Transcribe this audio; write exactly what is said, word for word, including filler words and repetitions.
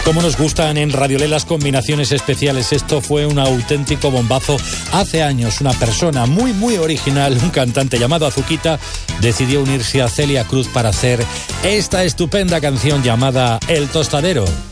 Como nos gustan en Radiolé las combinaciones especiales, esto fue un auténtico bombazo. Hace años una persona muy muy original, un cantante llamado Azuquita, decidió unirse a Celia Cruz para hacer esta estupenda canción llamada El Tostadero.